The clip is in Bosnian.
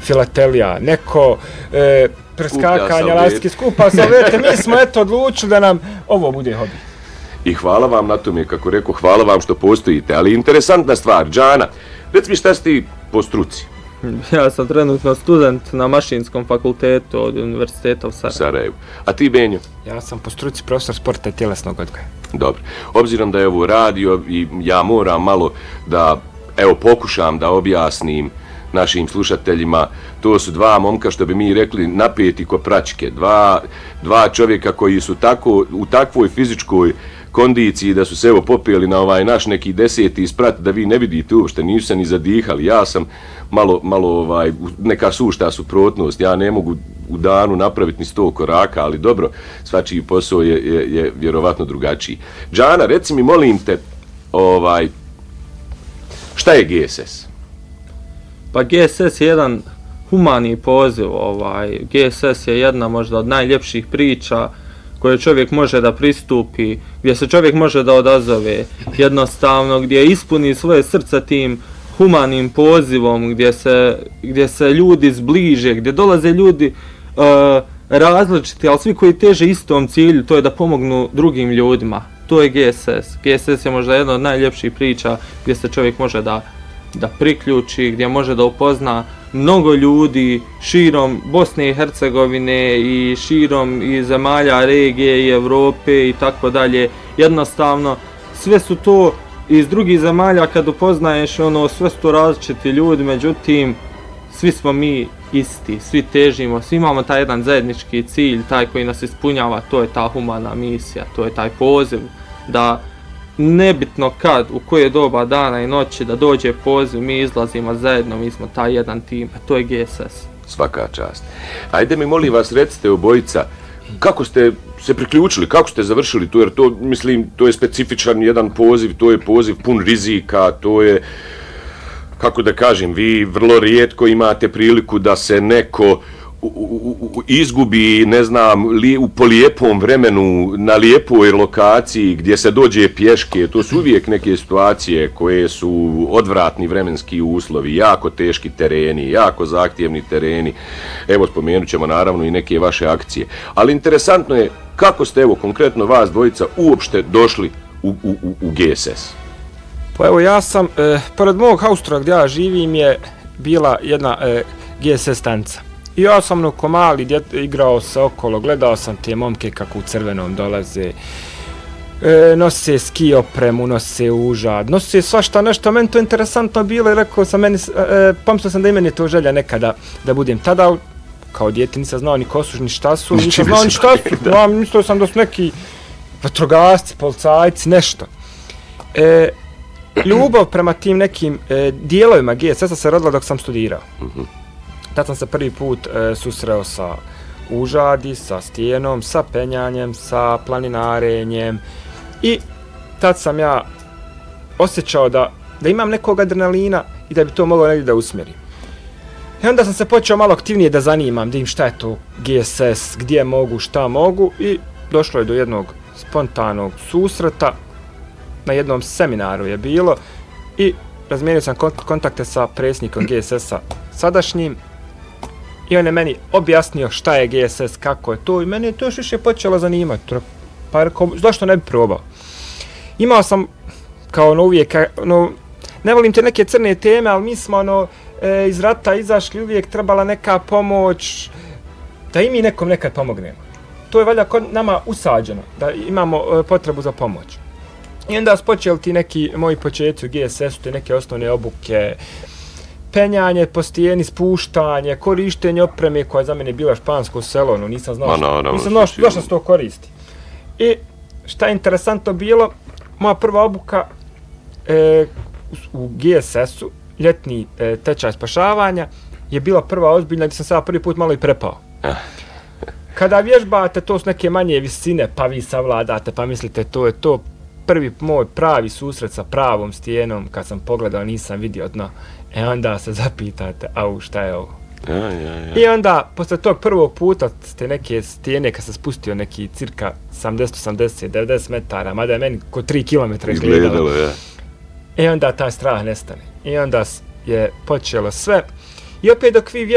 filatelija, neko preskakanja, laski skupa savjete, mi smo eto odlučili da nam ovo bude hobi. I hvala vam na tome, kako rekao, hvala vam što postojite, ali interesantna stvar, Džana, reci mi šta si ti po struci? Ja sam trenutno student na Mašinskom fakultetu od Univerziteta u Sarajevu. A ti, Benjo? Ja sam po struci profesor sporta i tjelesnog odgoja. Dobro. Obzirom da je ovo radio i ja moram malo da, pokušam da objasnim našim slušateljima, to su dva momka, što bi mi rekli, napeti ko pračke. Dva čovjeka koji su u takvoj fizičkoj kondiciji da su se popeli na ovaj naš neki 10. sprat, da vi ne vidite uopšte, nisu se ni zadihali. Ja sam malo neka sušta suprotnost, ja ne mogu u danu napraviti ni 100 koraka, ali dobro, svačiji posao je vjerovatno drugačiji. Džana, reci mi, molim te, šta je GSS? Pa GSS je jedan humani poziv, GSS je jedna možda od najljepših priča koje čovjek može da pristupi, gdje se čovjek može da odazove jednostavno, gdje ispuni svoje srce tim humanim pozivom, gdje se ljudi zbliže, gdje dolaze ljudi različiti, ali svi koji teže istom cilju, to je da pomognu drugim ljudima. To je GSS. GSS je možda jedna od najljepših priča gdje se čovjek može da priključi, gdje može da upozna mnogo ljudi širom Bosne i Hercegovine i širom i zemalja regije i Evrope i tako dalje. Jednostavno, sve su to iz drugih zemalja kad upoznaješ, sve su to različiti ljudi, međutim, svi smo mi isti, svi težimo, svi imamo taj jedan zajednički cilj, taj koji nas ispunjava, to je ta humana misija, to je taj poziv da nebitno kad, u koje doba dana i noći da dođe poziv, mi izlazimo zajedno, mi smo taj jedan tim, to je GSS. Svaka čast. Ajde mi, molim vas, recite obojica, kako ste se priključili, kako ste završili to, jer to, mislim, to je specifičan jedan poziv, to je poziv pun rizika, to je, kako da kažem, vi vrlo rijetko imate priliku da se neko izgubi, ne znam, po lijepom vremenu, na lijepoj lokaciji gdje se dođe pješke. To su uvijek neke situacije koje su odvratni vremenski uslovi, jako teški tereni, jako zahtjevni tereni. Evo, spomenut ćemo naravno i neke vaše akcije. Ali interesantno je kako ste, konkretno vas dvojica, uopšte došli u GSS. Pa evo, ja sam, pored mog haustora gdje ja živim je bila jedna GSS stanica. I ja sam ko mali igrao se okolo, gledao sam te momke kako u crvenom dolaze, nose ski opremu, nose užad, nose svašta nešto, meni to interesantno bilo i rekao sam pomislio sam da i meni to želja nekada da budem tada, kao dijete nisam znao ni ko su, ni šta su, nisam znao ni šta su, mislio sam da su neki vatrogasci, policajci, nešto. Ljubav prema tim nekim dijelovima GSS-a se rodila dok sam studirao. Tad sam se prvi put susreo sa užadi, sa stijenom, sa penjanjem, sa planinarenjem i tad sam ja osjećao da imam nekog adrenalina i da bi to moglo negdje da usmjerim. I onda sam se počeo malo aktivnije da zanimam, da im šta je to GSS, gdje mogu, šta mogu i došlo je do jednog spontanog susreta, na jednom seminaru je bilo i razmijenio sam kontakte sa predsjednikom GSS-a sadašnjim i on je meni objasnio šta je GSS, kako je to i meni je to još više počelo zanimati. Pa rekao, zašto ne bi probao? Imao sam, kao uvijek, ne volim te neke crne teme, ali mi smo iz rata izašli, uvijek trebala neka pomoć, da i mi nekom nekad pomognemo. To je valjda kod nama usađeno, da imamo potrebu za pomoć. I onda su počeli ti neki moji početci u GSS-u, te neke osnovne obuke, penjanje po stijeni, spuštanje, korištenje opreme koja je za mene bila špansko selo, nisam znao što se to koristi. I šta je interesantno bilo, moja prva obuka u GSS-u, ljetni tečaj spašavanja, je bila prva ozbiljna gdje sam sada prvi put malo i prepao. Kada vježbate, to su neke manje visine, pa vi savladate, pa mislite to je to. Prvi moj pravi susret sa pravom stijenom, kad sam pogledao nisam vidio dno. Onda se zapitate, šta je ovo? I onda, posle tog prvog puta, ste neke stijene, kad sam spustio neki cirka 70, 90 metara, mada je meni ko 3 kilometra izgledalo. I onda taj strah nestane. I onda je počelo sve. I opet dok vi